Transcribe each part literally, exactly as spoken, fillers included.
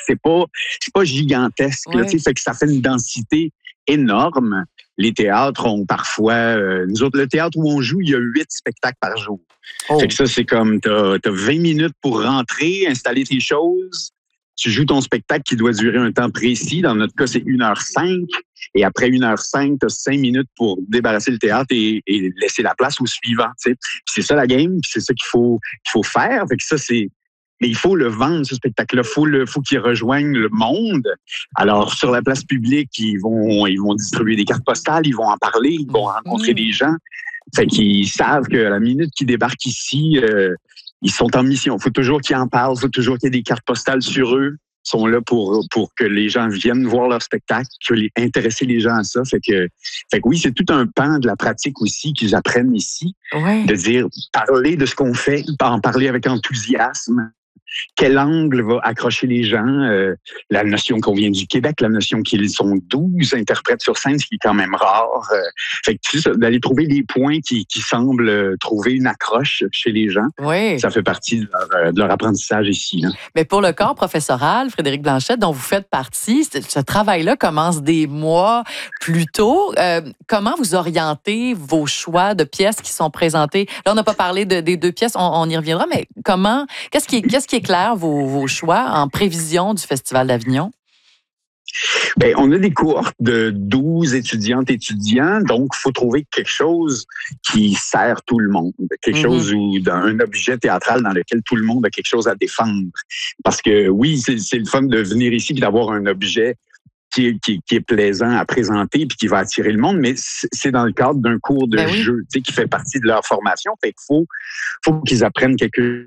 c'est pas, c'est pas gigantesque. Ouais. Là, tu sais, fait que ça fait une densité énorme. Les théâtres ont parfois... Euh, nous autres, le théâtre où on joue, il y a huit spectacles par jour. Oh. Fait que ça, c'est comme, t'as, t'as vingt minutes pour rentrer, installer tes choses. Tu joues ton spectacle qui doit durer un temps précis. Dans notre cas, c'est une heure cinq. Et après une heure cinq, tu as cinq minutes pour débarrasser le théâtre et, et laisser la place au suivant. T'sais. Puis c'est ça la game, puis c'est ça qu'il faut, qu'il faut faire. Fait que ça, c'est... Mais il faut le vendre, ce spectacle-là. Il faut, le, faut qu'il rejoigne le monde. Alors, sur la place publique, ils vont, ils vont distribuer des cartes postales, ils vont en parler, ils vont rencontrer mmh. des gens. Fait qu'ils savent qu'à la minute qu'ils débarquent ici, euh, ils sont en mission. Il faut toujours qu'ils en parlent, il faut toujours qu'il y ait des cartes postales sur eux. Ils sont là pour, pour que les gens viennent voir leur spectacle, que les, intéresser les gens à ça. Fait que, fait que oui, c'est tout un pan de la pratique aussi qu'ils apprennent ici. Ouais. De dire, parler de ce qu'on fait, en parler avec enthousiasme. Quel angle va accrocher les gens? Euh, la notion qu'on vient du Québec, la notion qu'ils sont douze interprètes sur scène, ce qui est quand même rare. Euh, fait que tu sais, d'aller trouver des points qui, qui semblent trouver une accroche chez les gens, oui. ça fait partie de leur, de leur apprentissage ici. Là. Mais pour le corps professoral, Frédéric Blanchette, dont vous faites partie, ce travail-là commence des mois plus tôt. Euh, comment vous orientez vos choix de pièces qui sont présentées? Là, on n'a pas parlé de, des deux pièces, on, on y reviendra, mais comment, qu'est-ce qui, qu'est-ce qui éclaire vos, vos choix en prévision du Festival d'Avignon? Bien, on a des cohortes de douze étudiantes et étudiants, donc il faut trouver quelque chose qui sert tout le monde, quelque mm-hmm. chose ou dans un objet théâtral dans lequel tout le monde a quelque chose à défendre. Parce que oui, c'est, c'est le fun de venir ici et d'avoir un objet qui est, qui, qui est plaisant à présenter puis qui va attirer le monde, mais c'est dans le cadre d'un cours de ben oui. jeu, tu sais, qui fait partie de leur formation. Fait qu'il faut, faut qu'ils apprennent quelque chose.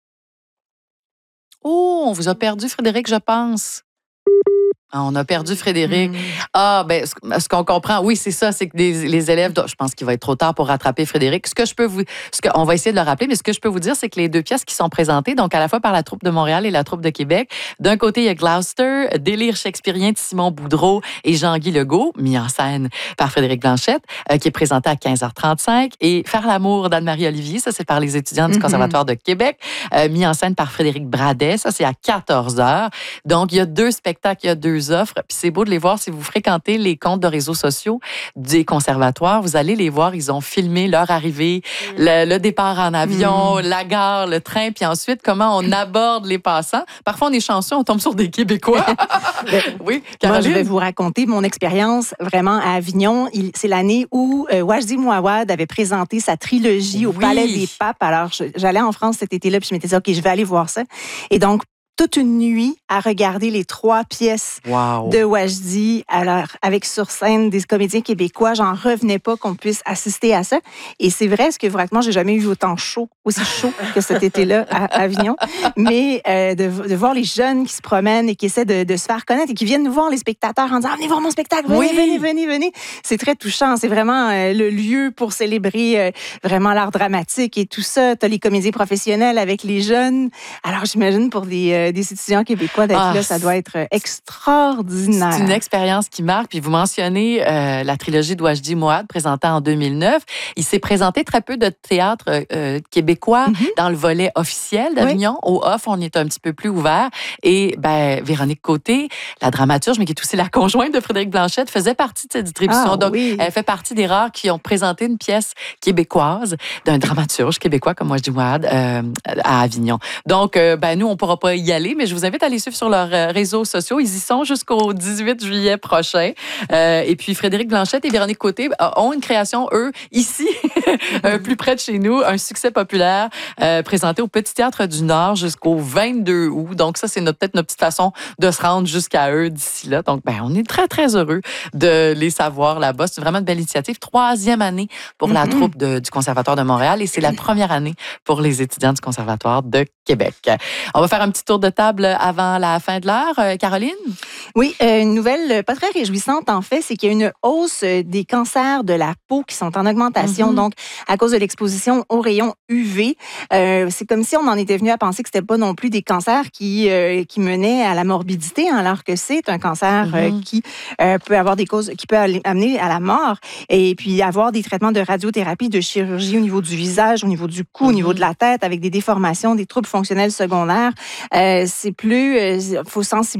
Oh, on vous a perdu, Frédéric, je pense. Ah, on a perdu Frédéric. Mmh. Ah, ben, ce, ce qu'on comprend, oui, c'est ça, c'est que les, les élèves, je pense qu'il va être trop tard pour rattraper Frédéric. Ce que je peux vous, ce que, on va essayer de le rappeler, mais ce que je peux vous dire, c'est que les deux pièces qui sont présentées, donc à la fois par la troupe de Montréal et la troupe de Québec, d'un côté, il y a Gloucester, Délire shakespearien de Simon Boudreau et Jean-Guy Legault, mis en scène par Frédéric Blanchette, euh, qui est présenté à quinze heures trente-cinq, et Faire l'amour d'Anne-Marie Olivier, ça, c'est par les étudiants du mmh. Conservatoire de Québec, euh, mis en scène par Frédéric Bradet, ça, c'est à quatorze heures. Donc, il y a deux spectacles, il y a deux offres, puis c'est beau de les voir si vous fréquentez les comptes de réseaux sociaux des conservatoires. Vous allez les voir, ils ont filmé leur arrivée, mmh. le, le départ en avion, mmh. la gare, le train, puis ensuite, comment on aborde les passants. Parfois, on est chanceux, on tombe sur des Québécois. Oui, Caroline? Moi, je vais vous raconter mon expérience vraiment à Avignon. Il, c'est l'année où euh, Wajdi Mouawad avait présenté sa trilogie au oui. Palais des Papes. Alors, je, j'allais en France cet été-là, puis je m'étais dit, OK, je vais aller voir ça. Et donc, toute une nuit à regarder les trois pièces wow. de Wajdi, alors avec sur scène des comédiens québécois. J'en revenais pas qu'on puisse assister à ça. Et c'est vrai, ce que vous racontez, moi, j'ai jamais eu autant chaud, aussi chaud que cet été-là à Avignon. Mais euh, de, de voir les jeunes qui se promènent et qui essaient de, de se faire connaître et qui viennent nous voir, les spectateurs, en disant « Venez voir mon spectacle, venez, oui. venez, venez, venez ». C'est très touchant. C'est vraiment euh, le lieu pour célébrer euh, vraiment l'art dramatique et tout ça. Tu as les comédiens professionnels avec les jeunes. Alors, j'imagine pour des... Euh, des étudiants québécois d'être ah, là, ça doit être extraordinaire. C'est une expérience qui marque. Puis vous mentionnez euh, la trilogie de Wajdi Mouawad présentée en deux mille neuf. Il s'est présenté très peu de théâtre euh, québécois mm-hmm. dans le volet officiel d'Avignon. Oui. Au off, on est un petit peu plus ouvert. Et ben, Véronique Côté, la dramaturge, mais qui est aussi la conjointe de Frédéric Blanchette, faisait partie de cette distribution. Ah, Donc, oui. elle fait partie des rares qui ont présenté une pièce québécoise d'un dramaturge québécois comme Wajdi Mouawad euh, à Avignon. Donc, euh, ben, nous, on ne pourra pas y aller, mais je vous invite à les suivre sur leurs réseaux sociaux. Ils y sont jusqu'au dix-huit juillet prochain. Euh, et puis, Frédéric Blanchette et Véronique Côté ont une création, eux, ici, plus près de chez nous, un succès populaire euh, présenté au Petit Théâtre du Nord jusqu'au vingt-deux août. Donc, ça, c'est notre, peut-être notre petite façon de se rendre jusqu'à eux d'ici là. Donc, ben, on est très, très heureux de les savoir là-bas. C'est vraiment une belle initiative. Troisième année pour mm-hmm. la troupe de, du Conservatoire de Montréal et c'est la première année pour les étudiants du Conservatoire de Québec. On va faire un petit tour de table avant la fin de l'heure. Euh, Caroline? Oui, euh, une nouvelle pas très réjouissante, en fait, c'est qu'il y a une hausse des cancers de la peau qui sont en augmentation, mm-hmm. donc à cause de l'exposition aux rayons U V. Euh, c'est comme si on en était venu à penser que c'était pas non plus des cancers qui, euh, qui menaient à la morbidité, hein, alors que c'est un cancer mm-hmm. euh, qui euh, peut avoir des causes, qui peut amener à la mort, et puis avoir des traitements de radiothérapie, de chirurgie au niveau du visage, au niveau du cou, mm-hmm. au niveau de la tête, avec des déformations, des troubles fonctionnels secondaires. Euh, c'est plus, il euh, faut sensibiliser